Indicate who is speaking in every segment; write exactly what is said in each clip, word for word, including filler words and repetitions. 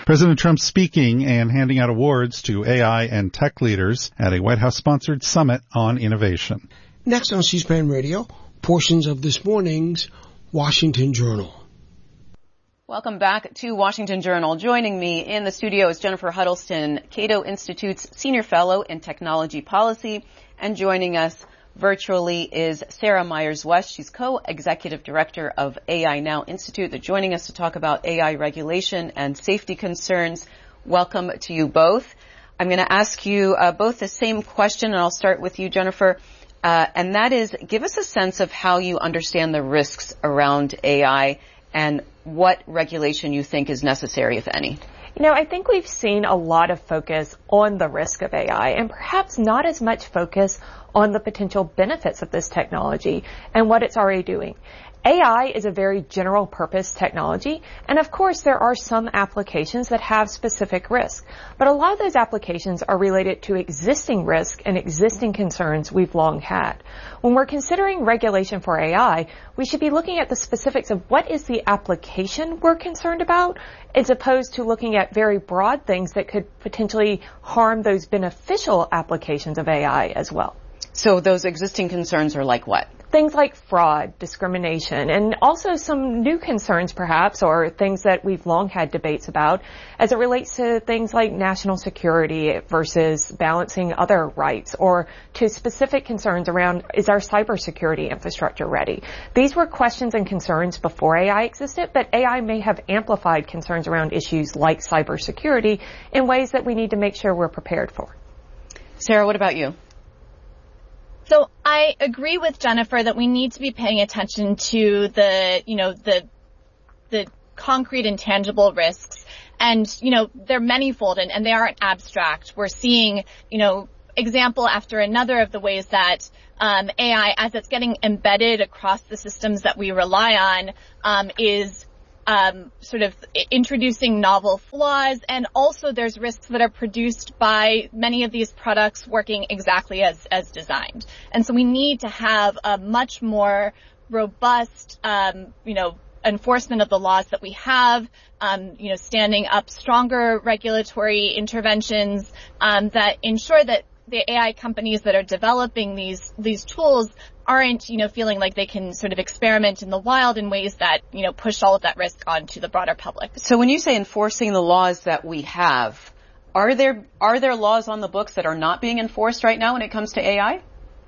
Speaker 1: President Trump speaking and handing out awards to A I and tech leaders at a White House-sponsored summit on innovation.
Speaker 2: Next on C-SPAN Radio, portions of this morning's Washington Journal.
Speaker 3: Welcome back to Washington Journal. Joining me in the studio is Jennifer Huddleston, Cato Institute's Senior Fellow in Technology Policy, and joining us virtually is Sarah Myers-West. She's co-executive director of A I Now Institute. They're joining us to talk about A I regulation and safety concerns. Welcome to you both. I'm going to ask you uh, both the same question, and I'll start with you, Jennifer. Uh, and that is, give us a sense of how you understand the risks around A I and what regulation you think is necessary, if any.
Speaker 4: You know, I think we've seen a lot of focus on the risk of A I and perhaps not as much focus on the potential benefits of this technology and what it's already doing. A I is a very general purpose technology, and of course there are some applications that have specific risk, but a lot of those applications are related to existing risk and existing concerns we've long had. When we're considering regulation for A I, we should be looking at the specifics of what is the application we're concerned about, as opposed to looking at very broad things that could potentially harm those beneficial applications of A I as well.
Speaker 3: So those existing concerns are like what?
Speaker 4: Things like fraud, discrimination, and also some new concerns perhaps, or things that we've long had debates about as it relates to things like national security versus balancing other rights, or to specific concerns around, is our cybersecurity infrastructure ready? These were questions and concerns before A I existed, but A I may have amplified concerns around issues like cybersecurity in ways that we need to make sure we're prepared for.
Speaker 3: Sarah, what about you?
Speaker 5: So I agree with Jennifer that we need to be paying attention to the, you know, the, the concrete and tangible risks. And, you know, they're manyfold and, and they aren't abstract. We're seeing, you know, example after another of the ways that um, A I, as it's getting embedded across the systems that we rely on, um, is Um, sort of introducing novel flaws, and also there's risks that are produced by many of these products working exactly as, as designed. And so we need to have a much more robust, um, you know, enforcement of the laws that we have, um, you know, standing up stronger regulatory interventions, um, that ensure that the A I companies that are developing these, these tools aren't, you know, feeling like they can sort of experiment in the wild in ways that, you know, push all of that risk onto the broader public.
Speaker 3: So when you say enforcing the laws that we have, are there, are there laws on the books that are not being enforced right now when it comes to A I?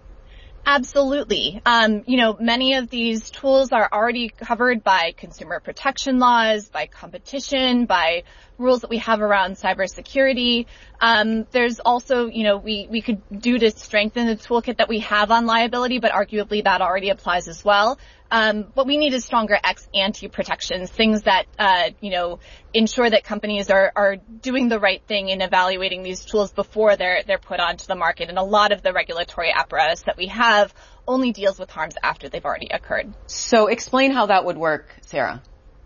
Speaker 5: Absolutely. Um, you know, many of these tools are already covered by consumer protection laws, by competition, by rules that we have around cybersecurity. Um, there's also, you know, we, we could do to strengthen the toolkit that we have on liability, but arguably that already applies as well. Um, what we need is stronger ex-ante protections, things that, uh, you know, ensure that companies are, are doing the right thing in evaluating these tools before they're, they're put onto the market. And a lot of the regulatory apparatus that we have only deals with harms after they've already occurred.
Speaker 3: So explain how that would work, Sarah.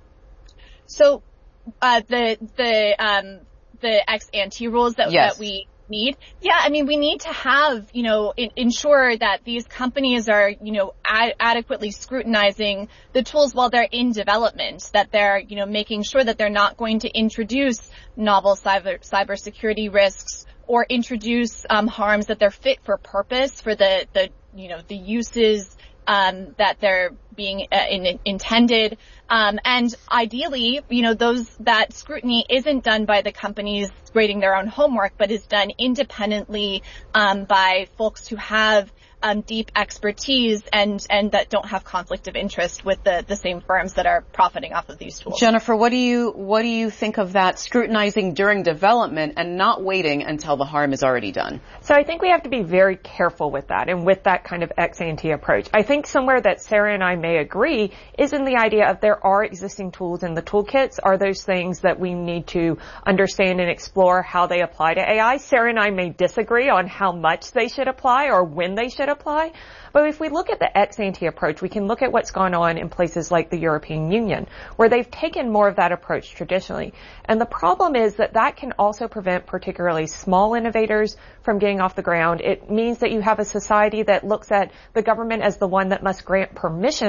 Speaker 5: So, uh, the, the, um, the ex-ante rules that,
Speaker 3: yes.
Speaker 5: that we need. Yeah, I mean, we need to have, you know, in, ensure that these companies are, you know, ad- adequately scrutinizing the tools while they're in development, that they're, you know, making sure that they're not going to introduce novel cyber cybersecurity risks or introduce um, harms, that they're fit for purpose for the, the, you know, the uses um, that they're being uh, in, intended. Um, and ideally, you know, those, that scrutiny isn't done by the companies grading their own homework, but is done independently, um, by folks who have, um, deep expertise and, and that don't have conflict of interest with the, the same firms that are profiting off of these tools.
Speaker 3: Jennifer, what do you, what do you think of that scrutinizing during development and not waiting until the harm is already done?
Speaker 4: So I think we have to be very careful with that and with that kind of ex-ante approach. I think somewhere that Sarah and I may agree is in the idea of there are existing tools in the toolkits. Are those things that we need to understand and explore how they apply to A I? Sarah and I may disagree on how much they should apply or when they should apply. But if we look at the ex-ante approach, we can look at what's gone on in places like the European Union, where they've taken more of that approach traditionally. And the problem is that that can also prevent particularly small innovators from getting off the ground. It means that you have a society that looks at the government as the one that must grant permission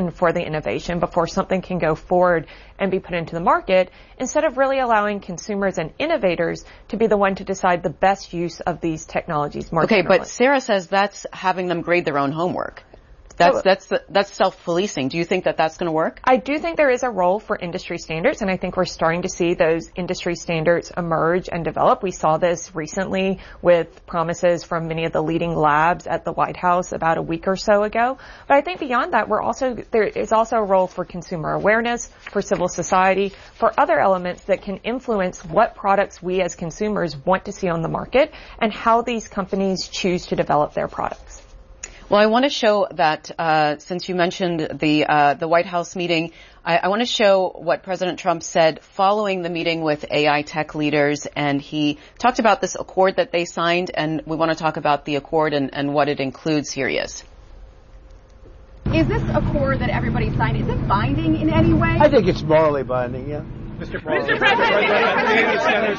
Speaker 4: permission for the innovation before something can go forward and be put into the market, instead of really allowing consumers and innovators to be the one to decide the best use of these technologies more
Speaker 3: Okay,
Speaker 4: generally.
Speaker 3: but Sarah says that's having them grade their own homework. That's, that's, the, that's self-policing. Do you think that that's going to work?
Speaker 4: I do think there is a role for industry standards, and I think we're starting to see those industry standards emerge and develop. We saw this recently with promises from many of the leading labs at the White House about a week or so ago. But I think beyond that, we're also, there is also a role for consumer awareness, for civil society, for other elements that can influence what products we as consumers want to see on the market and how these companies choose to develop their products.
Speaker 3: Well, I want to show that, uh, since you mentioned the, uh, the White House meeting, I, I want to show what President Trump said following the meeting with A I tech leaders, and he talked about this accord that they signed, and we want to talk about the accord and, and what it includes. Here he is.
Speaker 6: Is this accord that everybody signed, is it binding in any way?
Speaker 7: I think it's morally binding, yeah.
Speaker 6: Mister President, Mister President,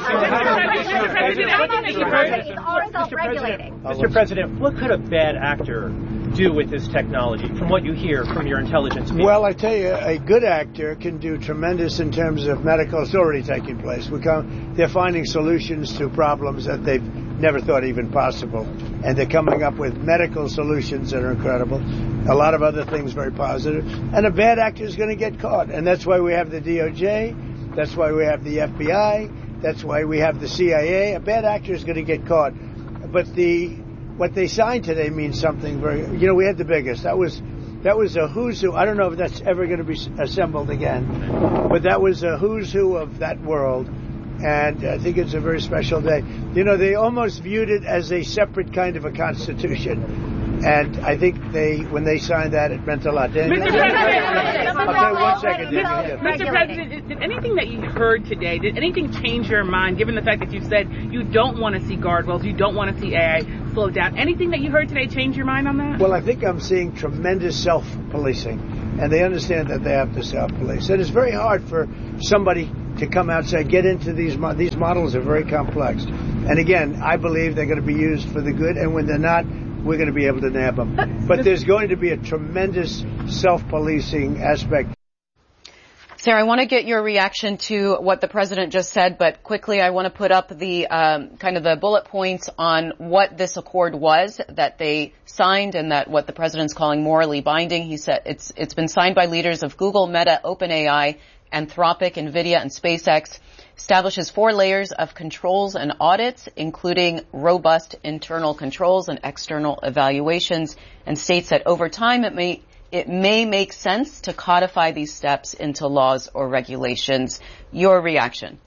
Speaker 8: Mister President, what could a bad actor do with this technology, from what you hear from your intelligence people?
Speaker 7: Well, I tell you, a good actor can do tremendous in terms of medical. It's already taking place. We come, they're finding solutions to problems that they've never thought even possible, and they're coming up with medical solutions that are incredible. A lot of other things very positive, and a bad actor is going to get caught, and that's why we have the D O J. That's why we have the F B I. That's why we have the C I A. A bad actor is going to get caught. But the what they signed today means something very. You know, we had the biggest. That was that was a who's who. I don't know if that's ever going to be assembled again. But that was a who's who of that world. And I think it's a very special day. You know, they almost viewed it as a separate kind of a constitution. And I think they, when they signed that, it meant a lot. Daniel?
Speaker 6: Mister President,
Speaker 7: I'll tell you one second. Daniel.
Speaker 6: Mister President, did anything that you heard today, did anything change your mind, given the fact that you said you don't want to see guardrails, you don't want to see A I slow down? Anything that you heard today change your mind on that?
Speaker 7: Well, I think I'm seeing tremendous self-policing, and they understand that they have to self-police. And it's very hard for somebody to come out and say, get into these mo- these models are very complex. And again, I believe they're going to be used for the good, and when they're not, we're going to be able to nab them. But there's going to be a tremendous self-policing aspect.
Speaker 3: Sarah, I want to get your reaction to what the president just said, but quickly I want to put up the um, kind of the bullet points on what this accord was that they signed and that what the president's calling morally binding. He said it's it's been signed by leaders of Google, Meta, OpenAI, Anthropic, NVIDIA, and SpaceX. Establishes four layers of controls and audits, including robust internal controls and external evaluations, and states that over time it may it may make sense to codify these steps into laws or regulations. Your reaction?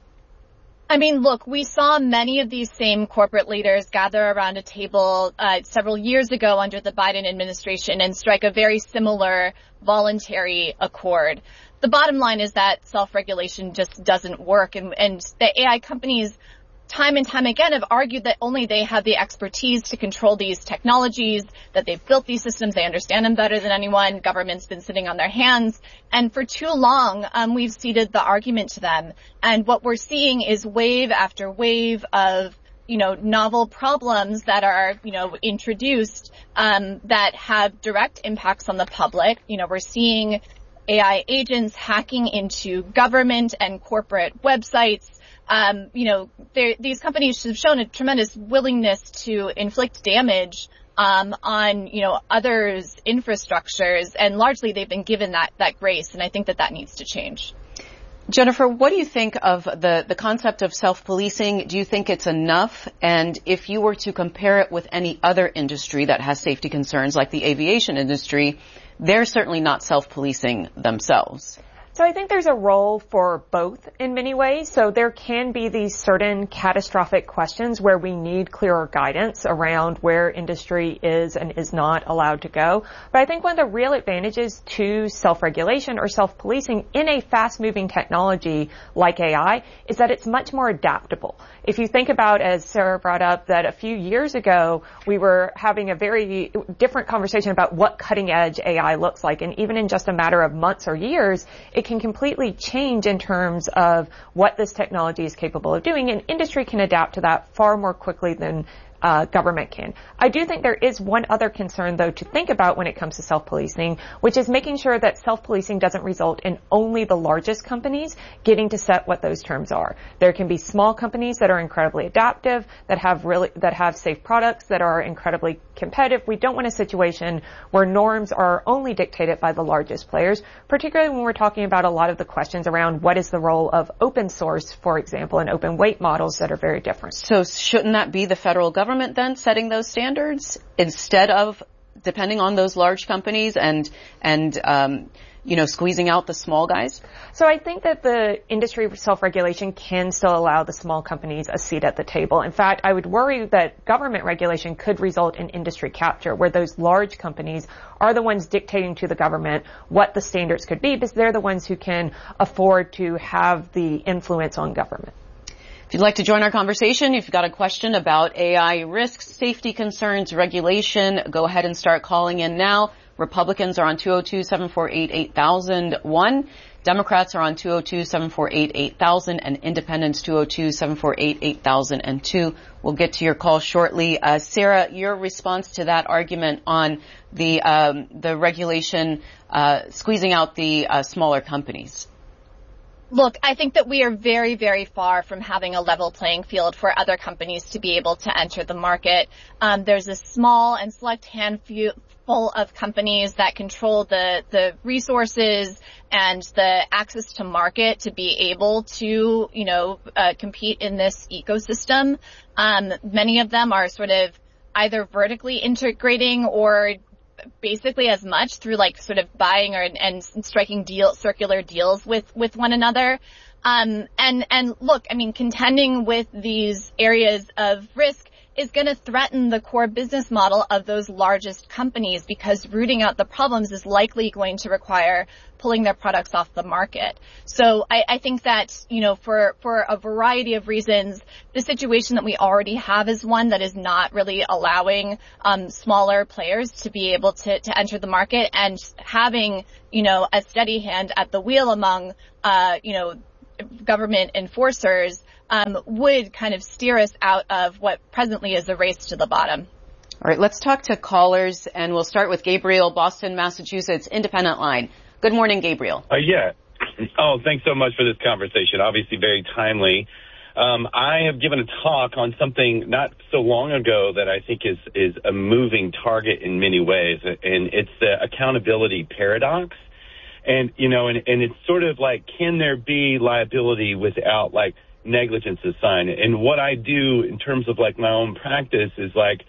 Speaker 5: I mean, look, we saw many of these same corporate leaders gather around a table uh, several years ago under the Biden administration and strike a very similar voluntary accord. The bottom line is that self-regulation just doesn't work, and, and the A I companies time and time again have argued that only they have the expertise to control these technologies, that they've built these systems, they understand them better than anyone, government's been sitting on their hands, and for too long um, we've ceded the argument to them. And what we're seeing is wave after wave of you know, novel problems that are, you know, introduced um, that have direct impacts on the public. You know, we're seeing A I agents hacking into government and corporate websites. Um, you know, these companies have shown a tremendous willingness to inflict damage um, on, you know, others' infrastructures, and largely they've been given that that grace, and I think that that needs to change.
Speaker 3: Jennifer, what do you think of the, the concept of self-policing? Do you think it's enough? And if you were to compare it with any other industry that has safety concerns, like the aviation industry, they're certainly not self-policing themselves.
Speaker 4: So I think there's a role for both in many ways. So there can be these certain catastrophic questions where we need clearer guidance around where industry is and is not allowed to go. But I think one of the real advantages to self-regulation or self-policing in a fast-moving technology like A I is that it's much more adaptable. If you think about, as Sarah brought up, that a few years ago we were having a very different conversation about what cutting-edge A I looks like, and even in just a matter of months or years, it can completely change in terms of what this technology is capable of doing, and industry can adapt to that far more quickly than uh, government can. I do think there is one other concern, though, to think about when it comes to self-policing, which is making sure that self-policing doesn't result in only the largest companies getting to set what those terms are. There can be small companies that are incredibly adaptive, that have really, that have safe products, that are incredibly competitive. We don't want a situation where norms are only dictated by the largest players, particularly when we're talking about a lot of the questions around what is the role of open source, for example, and open weight models that are very different.
Speaker 3: So shouldn't that be the federal government then setting those standards instead of depending on those large companies and, and, um, you know, squeezing out the small guys?
Speaker 4: So I think that the industry self-regulation can still allow the small companies a seat at the table. In fact, I would worry that government regulation could result in industry capture, where those large companies are the ones dictating to the government what the standards could be, because they're the ones who can afford to have the influence on government.
Speaker 3: If you'd like to join our conversation, if you've got a question about A I risks, safety concerns, regulation, go ahead and start calling in now. Republicans are on two oh two, seven four eight, eight thousand one. Democrats are on two oh two, seven four eight, eight thousand, and Independents two oh two, seven four eight, eight thousand two. We'll get to your call shortly. Uh, Sarah, your response to that argument on the um, the regulation uh, squeezing out the uh, smaller companies.
Speaker 5: Look, I think that we are very, very far from having a level playing field for other companies to be able to enter the market. Um, there's a small and select handful of companies that control the, the resources and the access to market to be able to, you know, uh, compete in this ecosystem. Um, many of them are sort of either vertically integrating or basically as much through like sort of buying or and striking deal circular deals with with one another. Um, and and look, I mean, contending with these areas of risk is going to threaten the core business model of those largest companies, because rooting out the problems is likely going to require pulling their products off the market. So I, I think that, you know, for, for a variety of reasons, the situation that we already have is one that is not really allowing um, smaller players to be able to, to enter the market, and having, you know, a steady hand at the wheel among, uh, you know, government enforcers Um, would kind of steer us out of what presently is a race to the bottom.
Speaker 3: All right, let's talk to callers, and we'll start with Gabriel, Boston, Massachusetts, Independent Line. Good morning, Gabriel.
Speaker 9: Uh, yeah. Oh, thanks so much for this conversation. Obviously very timely. Um, I have given a talk on something not so long ago that I think is, is a moving target in many ways, and it's the accountability paradox. And, you know, and, and it's sort of like, can there be liability without, like, negligence assigned? And what I do in terms of like my own practice is like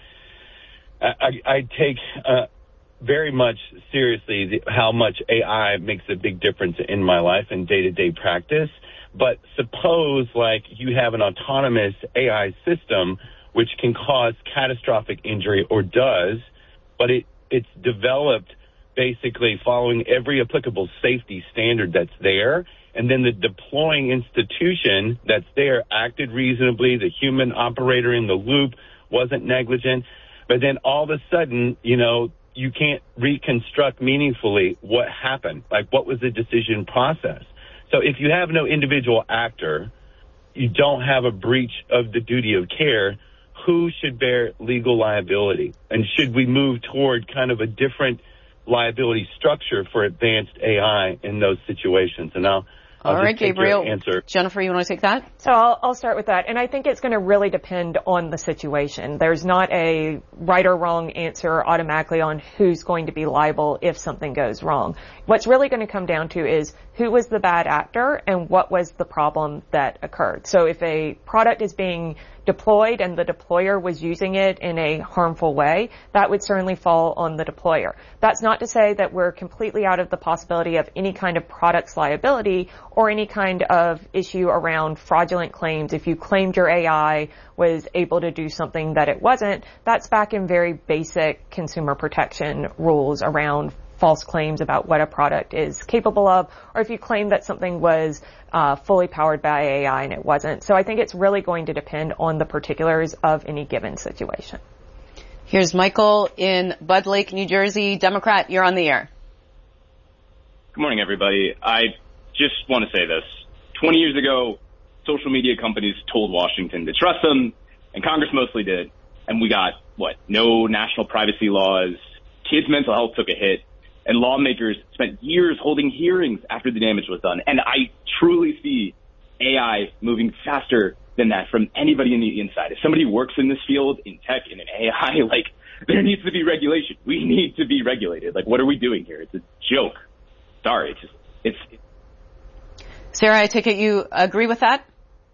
Speaker 9: I, I take uh, very much seriously the, how much A I makes a big difference in my life and day-to-day practice. But suppose like you have an autonomous A I system which can cause catastrophic injury, or does, but it it's developed basically following every applicable safety standard that's there. And then the deploying institution that's there acted reasonably. The human operator in the loop wasn't negligent. But then all of a sudden, you know, you can't reconstruct meaningfully what happened. Like, what was the decision process? So if you have no individual actor, you don't have a breach of the duty of care. Who should bear legal liability? And should we move toward kind of a different liability structure for advanced A I in those situations? And now,
Speaker 3: All
Speaker 9: I'll
Speaker 3: right, Gabriel.
Speaker 9: Answer.
Speaker 3: Jennifer, you want to take that?
Speaker 4: So I'll, I'll start with that. And I think it's going to really depend on the situation. There's not a right or wrong answer automatically on who's going to be liable if something goes wrong. What's really going to come down to is who was the bad actor and what was the problem that occurred. So if a product is being deployed and the deployer was using it in a harmful way, that would certainly fall on the deployer. That's not to say that we're completely out of the possibility of any kind of products liability or any kind of issue around fraudulent claims. If you claimed your A I was able to do something that it wasn't, that's back in very basic consumer protection rules around false claims about what a product is capable of, or if you claim that something was uh, fully powered by A I and it wasn't. So I think it's really going to depend on the particulars of any given situation.
Speaker 3: Here's Michael in Bud Lake, New Jersey. Democrat, you're on the air.
Speaker 10: Good morning, everybody. I just want to say this. twenty years ago, social media companies told Washington to trust them, and Congress mostly did. and we got, what, no national privacy laws, kids' mental health took a hit, and lawmakers spent years holding hearings after the damage was done. And I truly see A I moving faster than that from anybody in the inside. If somebody works in this field, in tech, in an A I, like, there needs to be regulation. We need to be regulated. Like, what are we doing here? It's a joke. Sorry. It's just, it's, it's
Speaker 3: Sarah, I take it you agree with that?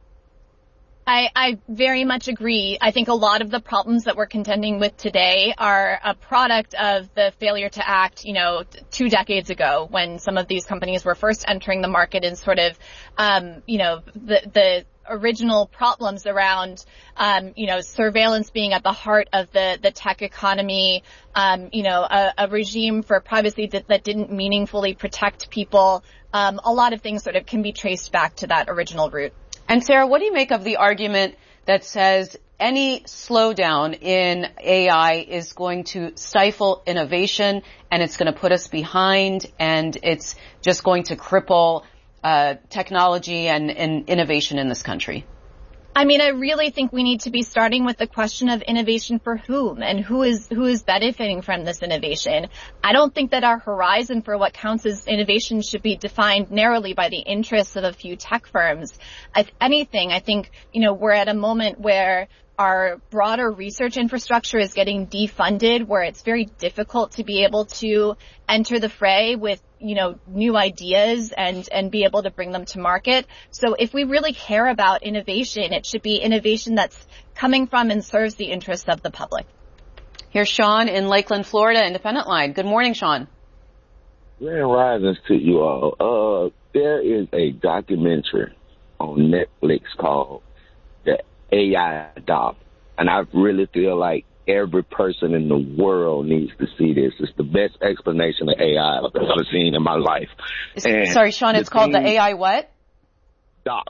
Speaker 5: I, I very much agree. I think a lot of the problems that we're contending with today are a product of the failure to act, you know, two decades ago when some of these companies were first entering the market and sort of, um, you know, the, the original problems around, um, you know, surveillance being at the heart of the, the tech economy, um, you know, a, a regime for privacy that, that didn't meaningfully protect people. Um, a lot of things sort of can be traced back to that original root.
Speaker 3: And Sarah, what do you make of the argument that says any slowdown in A I is going to stifle innovation and it's going to put us behind and it's just going to cripple uh, technology and, and innovation in this country?
Speaker 5: I mean, I really think we need to be starting with the question of innovation for whom and who is who is benefiting from this innovation. I don't think that our horizon for what counts as innovation should be defined narrowly by the interests of a few tech firms. If anything, I think, you know, we're at a moment where our broader research infrastructure is getting defunded, where it's very difficult to be able to enter the fray with, you know, new ideas and, and be able to bring them to market. So if we really care about innovation, it should be innovation that's coming from and serves the interests of the public.
Speaker 3: Here's Sean in Lakeland, Florida, Independent Line. Good morning, Sean.
Speaker 11: Grand risings to you all. Uh, there is a documentary on Netflix called The A I Doc, and I really feel like every person in the world needs to see this. It's the best explanation of A I I've ever seen in my life. And
Speaker 3: Sorry, Sean, it's called the A I what?
Speaker 11: Doc.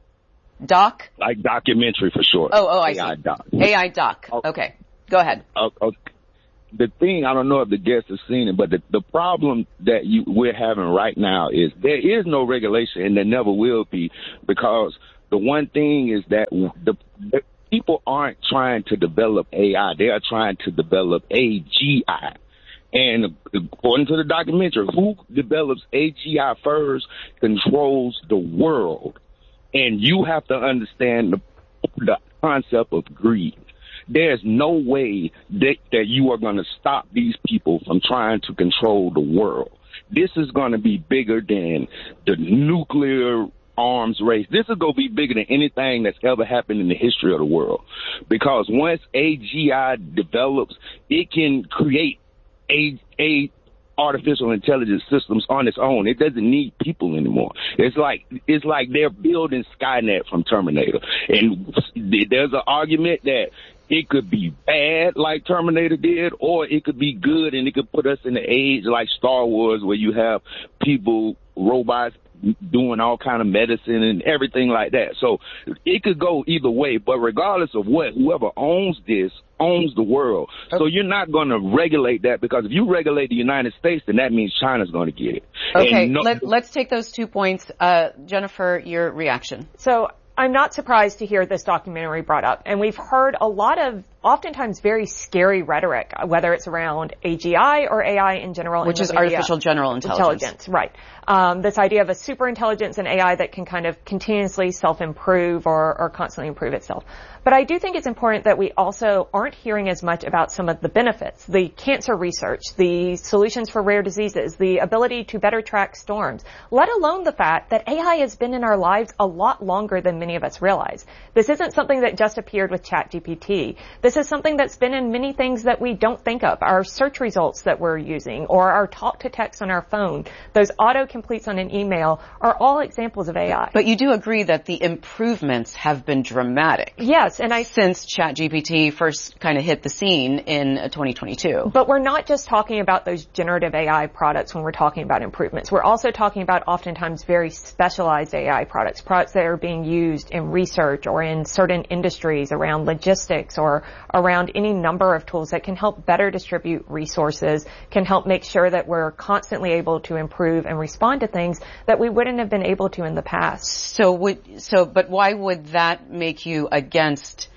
Speaker 3: Doc?
Speaker 11: Like documentary for short.
Speaker 3: Oh, oh, I
Speaker 11: A I
Speaker 3: see.
Speaker 11: Doc.
Speaker 3: A I Doc. Okay, go ahead.
Speaker 11: Okay. The thing, I don't know if the guests have seen it, but the, the problem that you, we're having right now is there is no regulation, and there never will be, because the one thing is that the, the people aren't trying to develop A I. They are trying to develop A G I. And according to the documentary, who develops A G I first controls the world. And you have to understand the, the concept of greed. There's no way that, that you are going to stop these people from trying to control the world. This is going to be bigger than the nuclear arms race. This is going to be bigger than anything that's ever happened in the history of the world. Because once A G I develops, it can create a, a artificial intelligence systems on its own. It doesn't need people anymore. It's like it's like they're building Skynet from Terminator. And there's an argument that it could be bad like Terminator did, or it could be good and it could put us in the age like Star Wars where you have people, robots, doing all kind of medicine and everything like that. So it could go either way, but regardless of what, whoever owns this owns the world. So you're not going to regulate that, because if you regulate the United States, then that means China's going to get it.
Speaker 3: Okay,
Speaker 11: no-
Speaker 3: Let, let's take those two points. Uh, Jennifer, your reaction.
Speaker 4: So I'm not surprised to hear this documentary brought up. And we've heard a lot of oftentimes very scary rhetoric, whether it's around A G I or A I in general.
Speaker 3: Which
Speaker 4: in
Speaker 3: is
Speaker 4: the media.
Speaker 3: artificial general intelligence.
Speaker 4: Intelligence, right. Um, this idea of a super intelligence and A I that can kind of continuously self-improve or, or constantly improve itself. But I do think it's important that we also aren't hearing as much about some of the benefits, the cancer research, the solutions for rare diseases, the ability to better track storms, let alone the fact that A I has been in our lives a lot longer than many of us realize. This isn't something that just appeared with ChatGPT. This is something that's been in many things that we don't think of. Our search results that we're using, or our talk to text on our phone, those auto completes on an email are all examples of A I.
Speaker 3: But you do agree that the improvements have been dramatic.
Speaker 4: Yes, and I
Speaker 3: since ChatGPT first kind of hit the scene in twenty twenty-two.
Speaker 4: But we're not just talking about those generative A I products when we're talking about improvements. We're also talking about oftentimes very specialized A I products, products that are being used in research or in certain industries around logistics or around any number of tools that can help better distribute resources, can help make sure that we're constantly able to improve and respond to things that we wouldn't have been able to in the past.
Speaker 3: So would, so, but why would that make you against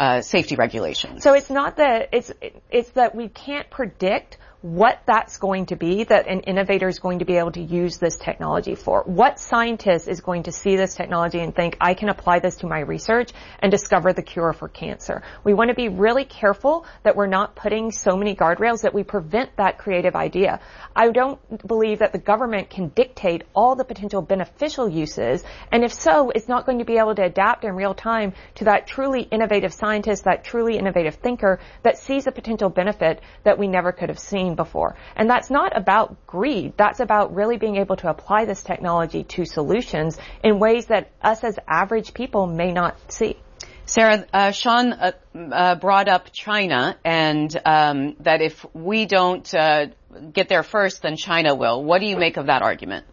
Speaker 3: uh, safety regulations.
Speaker 4: So it's not that, it's, it's that we can't predict what that's going to be that an innovator is going to be able to use this technology for. What scientist is going to see this technology and think, I can apply this to my research and discover the cure for cancer? We want to be really careful that we're not putting so many guardrails that we prevent that creative idea. I don't believe that the government can dictate all the potential beneficial uses, and if so, it's not going to be able to adapt in real time to that truly innovative scientist, that truly innovative thinker that sees a potential benefit that we never could have seen before. And that's not about greed. That's about really being able to apply this technology to solutions in ways that us as average people may not see.
Speaker 3: Sarah, uh, Sean uh, uh, brought up China and um, that if we don't uh, get there first, then China will. What do you make of that argument?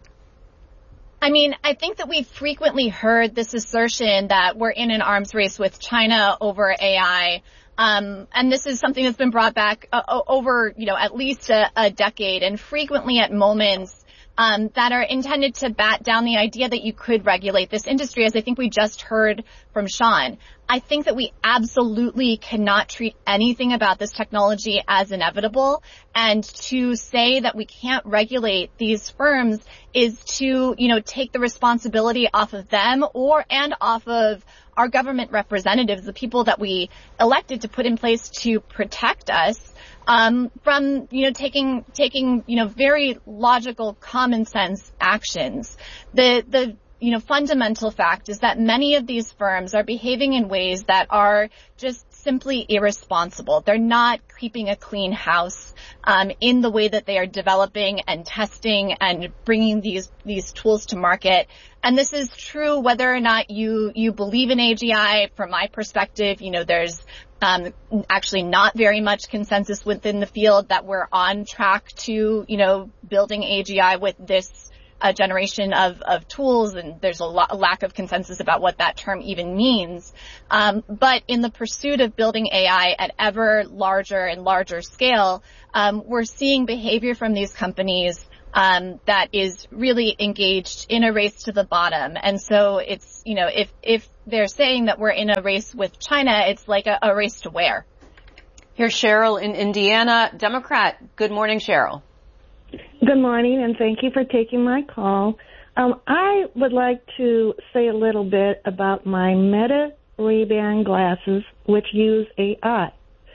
Speaker 5: I mean, I think that we've frequently heard this assertion that we're in an arms race with China over A I. Um, and this is something that's been brought back uh, over, you know, at least a, a decade, and frequently at moments um, that are intended to bat down the idea that you could regulate this industry, as I think we just heard from Sean. I think that we absolutely cannot treat anything about this technology as inevitable, and to say that we can't regulate these firms is to, you know, take the responsibility off of them or and off of our government representatives, the people that we elected to put in place to protect us um, from, you know, taking taking, you know, very logical, common sense actions. The the you know, fundamental fact is that many of these firms are behaving in ways that are just simply irresponsible. They're not keeping a clean house um, in the way that they are developing and testing and bringing these these tools to market. And this is true whether or not you you believe in A G I. From my perspective, you know, there's um, actually not very much consensus within the field that we're on track to, you know, building A G I with this a generation of, of tools, and there's a, lo- a lack of consensus about what that term even means. Um, but in the pursuit of building A I at ever larger and larger scale, um, we're seeing behavior from these companies um, that is really engaged in a race to the bottom. And so it's, you know, if if they're saying that we're in a race with China, it's like a, a race to where?
Speaker 3: Here's Cheryl in Indiana, Democrat. Good morning, Cheryl.
Speaker 12: Good morning, and thank you for taking my call. Um, I would like to say a little bit about my Meta Ray-Ban glasses, which use A I.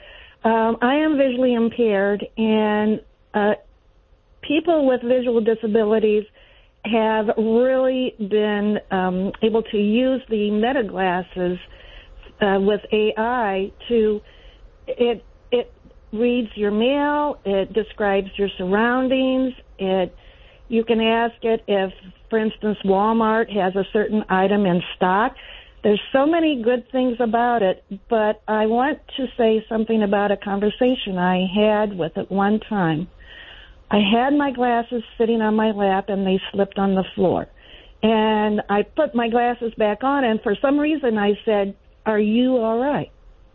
Speaker 12: Um, I am visually impaired, and uh, people with visual disabilities have really been um, able to use the Meta glasses uh, with A I to it. It reads your mail, it describes your surroundings, it you can ask it if, for instance, Walmart has a certain item in stock. There's so many good things about it, but I want to say something about a conversation I had with it one time. I had my glasses sitting on my lap and they slipped on the floor. And I put my glasses back on, and for some reason I said, "Are you all right?"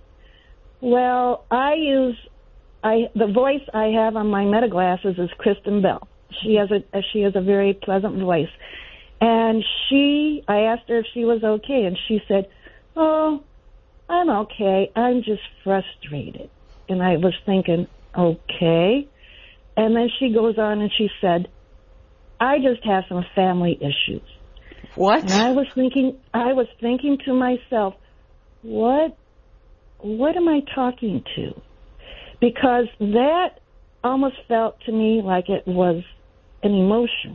Speaker 12: Well, I use I, the voice I have on my Meta glasses is Kristen Bell. She has a she has a very pleasant voice, and she I asked her if she was okay, and she said, "Oh, I'm okay. I'm just frustrated." And I was thinking, okay, and then she goes on and she said, "I just have some family issues."
Speaker 3: What?
Speaker 12: And I was thinking, I was thinking to myself, what what am I talking to? Because that almost felt to me like it was an emotion.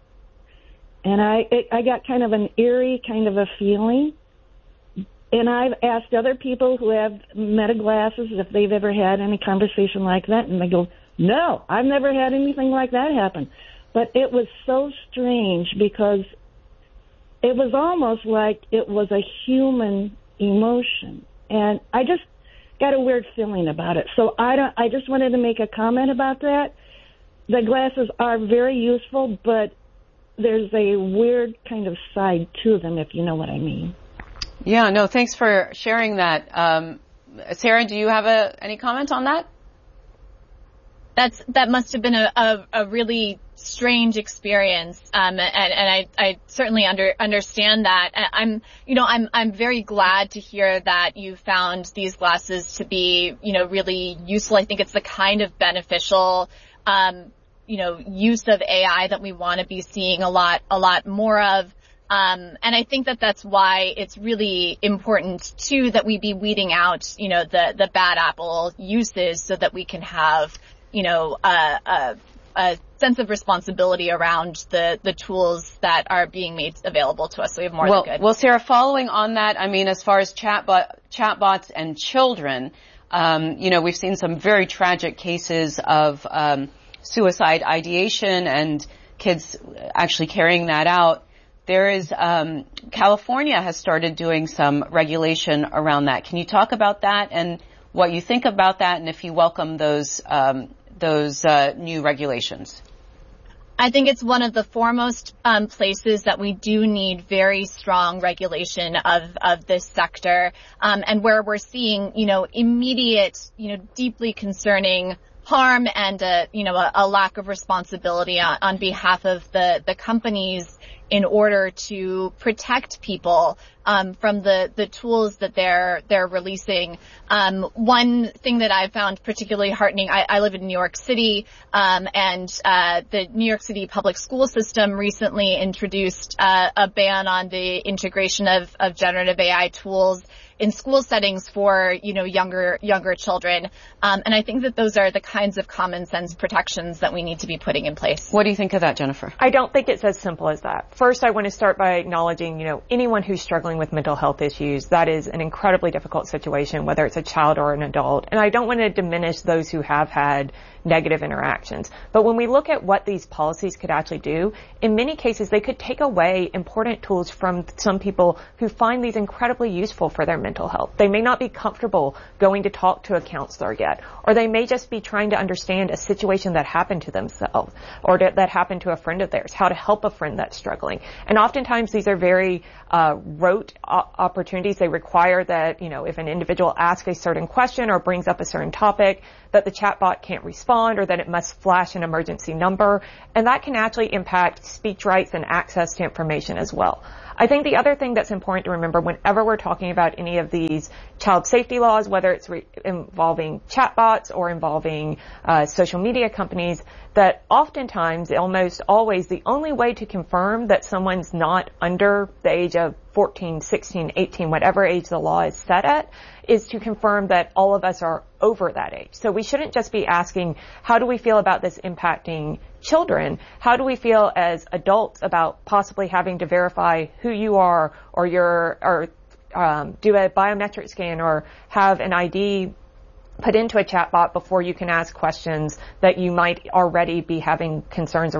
Speaker 12: And I it, I got kind of an eerie kind of a feeling. And I've asked other people who have Meta glasses if they've ever had any conversation like that, and they go, "No, I've never had anything like that happen." But it was so strange because it was almost like it was a human emotion. And I just got a weird feeling about it. So I don't, I just wanted to make a comment about that. The glasses are very useful, but there's a weird kind of side to them, if you know what I mean.
Speaker 3: Yeah, no, thanks for sharing that. Um, Sarah, do you have a, any comment on that?
Speaker 5: That's, that must have been a, a, a really strange experience. Um, and, and I, I certainly under, understand that. I'm, you know, I'm, I'm very glad to hear that you found these glasses to be, you know, really useful. I think it's the kind of beneficial, um, you know, use of A I that we want to be seeing a lot, a lot more of. Um, and I think that that's why it's really important too that we be weeding out, you know, the, the bad apple uses so that we can have, you know, a, a, a sense of responsibility around the, the tools that are being made available to us. So we have more
Speaker 3: well,
Speaker 5: than good.
Speaker 3: Well, Sarah, following on that, I mean, as far as chatbot, chatbots and children, um, you know, we've seen some very tragic cases of, um, suicide ideation and kids actually carrying that out. There is, um, California has started doing some regulation around that. Can you talk about that and what you think about that and if you welcome those, um, those, uh, new regulations?
Speaker 5: I think it's one of the foremost um, places that we do need very strong regulation of, of this sector, um, and where we're seeing, you know, immediate, you know, deeply concerning harm and, a, you know, a, a lack of responsibility on, on behalf of the, the companies in order to protect people um, from the, the tools that they're they're releasing. Um, one thing that I found particularly heartening, I, I live in New York City, um, and uh, the New York City public school system recently introduced uh, a ban on the integration of, of generative A I tools in school settings for, you know, younger younger children. Um, and I think that those are the kinds of common sense protections that we need to be putting in place.
Speaker 3: What do you think of that, Jennifer?
Speaker 4: I don't think it's as simple as that. First, I want to start by acknowledging, you know, anyone who's struggling with mental health issues, that is an incredibly difficult situation, whether it's a child or an adult. And I don't want to diminish those who have had negative interactions. But when we look at what these policies could actually do, in many cases, they could take away important tools from some people who find these incredibly useful for their mental health. They may not be comfortable going to talk to a counselor yet, or they may just be trying to understand a situation that happened to themselves or to, that happened to a friend of theirs, how to help a friend that's struggling. And oftentimes these are very uh, rote o- opportunities. They require that, you know, if an individual asks a certain question or brings up a certain topic, that the chatbot can't respond or that it must flash an emergency number. And that can actually impact speech rights and access to information as well. I think the other thing that's important to remember whenever we're talking about any of these child safety laws, whether it's re- involving chatbots or involving uh, social media companies, that oftentimes, almost always, the only way to confirm that someone's not under the age of fourteen, sixteen, eighteen, whatever age the law is set at, is to confirm that all of us are over that age. So we shouldn't just be asking, how do we feel about this impacting children? How do we feel as adults about possibly having to verify who you are or your, or um, do a biometric scan or have an I D put into a chatbot before you can ask questions that you might already be having concerns